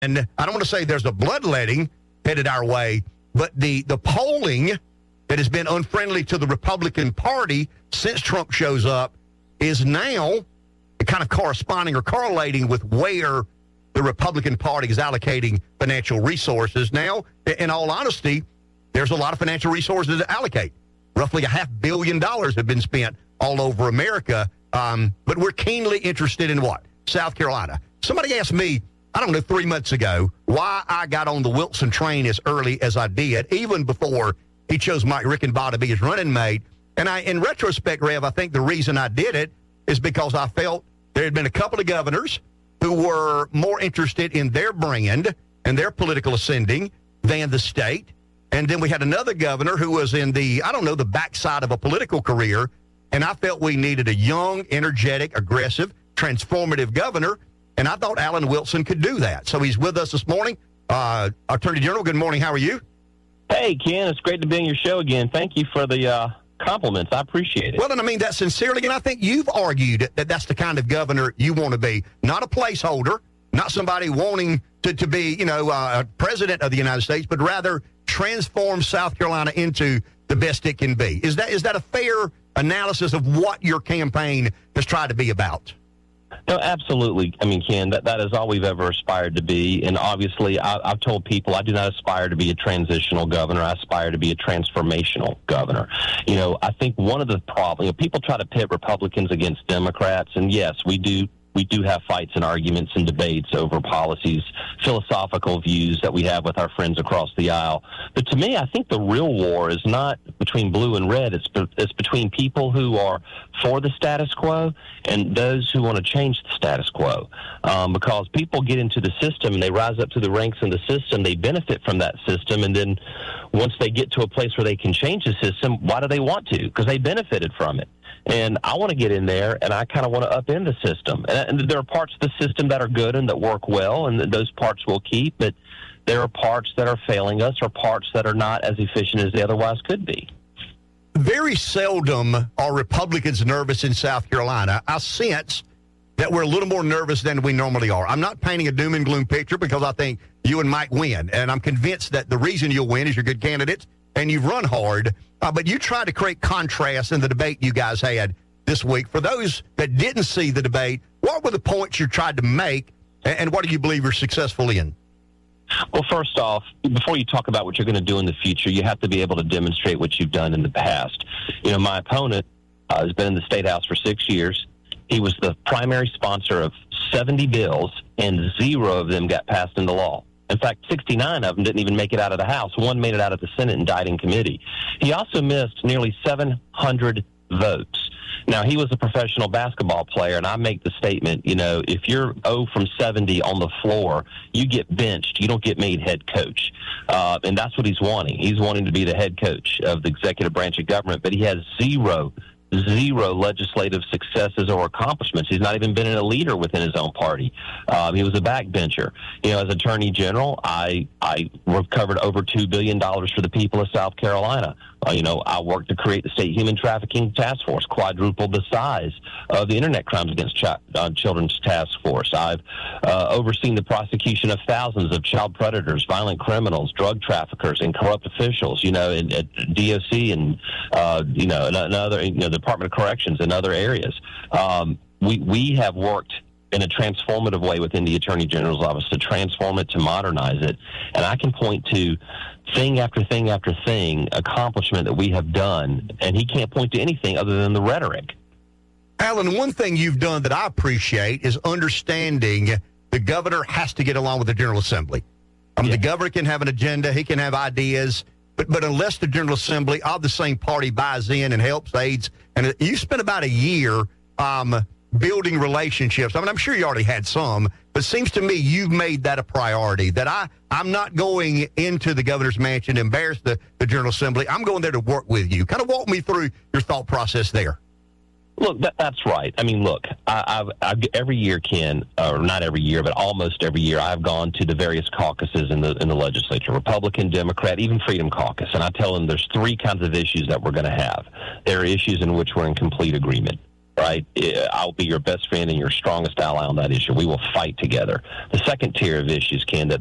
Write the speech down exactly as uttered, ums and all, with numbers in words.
And I don't want to say there's a bloodletting headed our way, but the, the polling that has been unfriendly to the Republican Party since Trump shows up is now kind of corresponding or correlating with where the Republican Party is allocating financial resources. Now, in all honesty, there's a lot of financial resources to allocate. Roughly a half billion dollars have been spent all over America, um, but we're keenly interested in what? South Carolina. Somebody asked me, I don't know, three months ago, why I got on the Wilson train as early as I did, even before he chose Mike Rickenbaugh to be his running mate. And I, in retrospect, Rev, I think the reason I did it is because I felt there had been a couple of governors who were more interested in their brand and their political ascending than the state. And then we had another governor who was in the, I don't know, the backside of a political career. And I felt we needed a young, energetic, aggressive, transformative governor. And I thought Alan Wilson could do that. So he's with us this morning. Uh, Attorney General, good morning. How are you? Hey, Ken, it's great to be on your show again. Thank you for the uh, compliments. I appreciate it. Well, and I mean that sincerely, and I think you've argued that that's the kind of governor you want to be. Not a placeholder, not somebody wanting to, to be, you know, uh, president of the United States, but rather transform South Carolina into the best it can be. Is that is that a fair analysis of what your campaign has tried to be about? No, absolutely. I mean, Ken, that, that is all we've ever aspired to be. And obviously, I, I've told people I do not aspire to be a transitional governor. I aspire to be a transformational governor. You know, I think one of the problems, you know, people try to pit Republicans against Democrats. And yes, we do. We do have fights and arguments and debates over policies, philosophical views that we have with our friends across the aisle. But to me, I think the real war is not between blue and red. It's, it's between people who are for the status quo and those who want to change the status quo. Um, because people get into the system and they rise up to the ranks in the system. They benefit from that system. And then once they get to a place where they can change the system, why do they want to? Because they benefited from it. And I want to get in there, and I kind of want to upend the system. And, and there are parts of the system that are good and that work well, and those parts we'll keep. But there are parts that are failing us or parts that are not as efficient as they otherwise could be. Very seldom are Republicans nervous in South Carolina. I sense that we're a little more nervous than we normally are. I'm not painting a doom and gloom picture because I think you and Mike win. And I'm convinced that the reason you'll win is you're good candidates and you've run hard. Uh, but you tried to create contrast in the debate you guys had this week. For those that didn't see the debate, what were the points you tried to make, and, and what do you believe you're successful in? Well, first off, before you talk about what you're going to do in the future, you have to be able to demonstrate what you've done in the past. You know, my opponent uh, has been in the State House for six years. He was the primary sponsor of seventy bills, and zero of them got passed into law. In fact, sixty-nine of them didn't even make it out of the House. One made it out of the Senate and died in committee. He also missed nearly seven hundred votes. Now, he was a professional basketball player, and I make the statement, you know, if you're zero from seventy on the floor, you get benched. You don't get made head coach. Uh, and that's what he's wanting. He's wanting to be the head coach of the executive branch of government, but he has zero Zero legislative successes or accomplishments. He's not even been a leader within his own party. Um, he was a backbencher. You know, as Attorney General, I I recovered over two billion dollars for the people of South Carolina. Uh, you know, I worked to create the State Human Trafficking Task Force, quadrupled the size of the Internet Crimes Against Ch- uh, Children's Task Force. I've uh, overseen the prosecution of thousands of child predators, violent criminals, drug traffickers, and corrupt officials, you know, in, at D O C and, uh, you know, and, and other, you know, the Department of Corrections and other areas. Um, we, we have worked in a transformative way within the Attorney General's office to transform it, to modernize it. And I can point to thing after thing after thing, accomplishment that we have done, and he can't point to anything other than the rhetoric. Alan, one thing you've done that I appreciate is understanding the governor has to get along with the General Assembly. I mean, yeah. The governor can have an agenda, he can have ideas, but, but unless the General Assembly of the same party buys in and helps, aids, and you spent about a year um, building relationships. I mean, I'm sure you already had some, but it seems to me you've made that a priority, that I, I'm not going into the governor's mansion to embarrass the, the General Assembly. I'm going there to work with you. Kind of walk me through your thought process there. Look, that, that's right. I mean, look, I, I've, I've every year, Ken, or not every year, but almost every year, I've gone to the various caucuses in the in the legislature, Republican, Democrat, even Freedom Caucus, and I tell them there's three kinds of issues that we're going to have. There are issues in which we're in complete agreement. right? I'll be your best friend and your strongest ally on that issue. We will fight together. The second tier of issues, Ken, that